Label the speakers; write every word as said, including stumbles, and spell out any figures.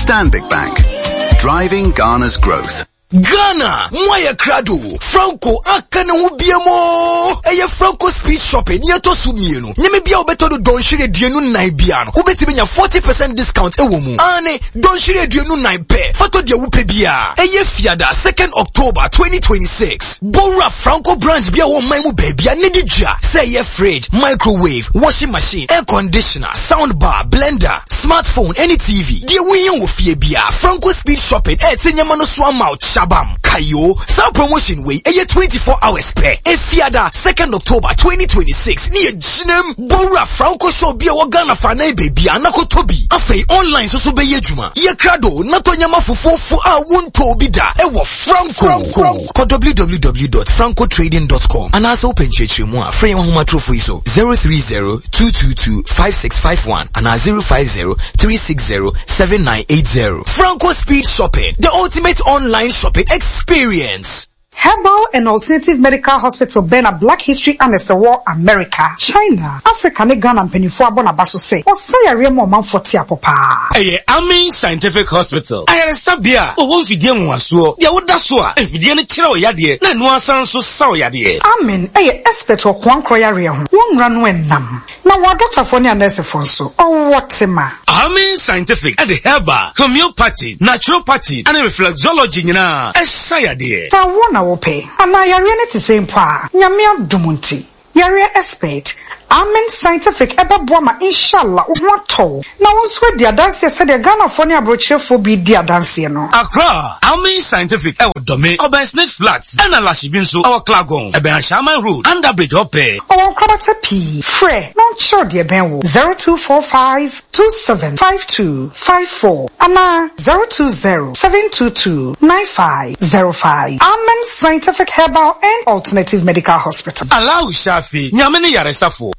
Speaker 1: Stanbic Bank, driving Ghana's growth.
Speaker 2: Ghana, Mwaya Krado, Franco, Akane Ubiamo, Eye Franco Speed Shopping, Yato Sumienu, Yemibia Obeto Don Shire Dienu Naibiano, Ubetibenya forty percent discount Ewomu, Ane, Don Shire Dienu Naipe, Fato Dia Upebia, Eye Fiada, second October twenty twenty-six, Bora Franco branch Bia Womaimu Baby, Nedija, Say fridge, microwave, washing machine, air conditioner, sound bar, blender, smartphone, any T V, Dia Wiyan Wofiebia, Franco Speed Shopping, Etenyamano Swamouch, Shabam, Kayo, some promotion way, a twenty-four hours pay. Efiada, second October twenty twenty-six, near Jinem, Bora, Franco Show, Bia Wagana Fane Baby, Anako Tobi, Afe, online, so so be Yejuma, Yakrado, Natonyama Fufu, Fua, Wunto Bida, Ewa Franco, call w w w dot franco trading dot com, and also open church more, frame Huma Trofuiso, zero three zero, two two two, five six five one, and zero five zero, three six zero, seven nine eight zero. Franco Speed Shopping, the ultimate online shopping experience.
Speaker 3: Herbal and Alternative Medical Hospital Bena Black History and the War America, China, Africa, ne Ghana and Penifua Bonabaso say, or say a real moment for Tiapopa.
Speaker 4: Aye, Amin Scientific Hospital. I had a sabia, or one video was so, ya would that's what, if you didn't chill yadi, then one sound so sour yadi.
Speaker 3: Amin, aye, expert or one croyaria, one run when nam. Now what Doctor Fonia Nese Fonso, oh what ma?
Speaker 4: Amin Scientific, at the Herbal, Homeopathy, Naturopathy, and Reflexology, na, as sayadi.
Speaker 3: Ta wona wope, and I are to same pa, Nyamia Dumunti, Yaria expert. Amen Scientific eba boama inshallah uwato. Na wonswe dia dance said the Ghana phone abroche for be dia dance no.
Speaker 4: Accra, Amen Scientific e dome oba snake flats and alashi binso our klagon ebe Ashama road under bridge ope.
Speaker 3: Our kwabata p fre non sure dia ben wo zero two four five two seven five two five four ana zero two zero seven two two nine five zero five. Amen Scientific Herbal and Alternative Medical Hospital.
Speaker 4: Allow Shafi nyamene yaresafo.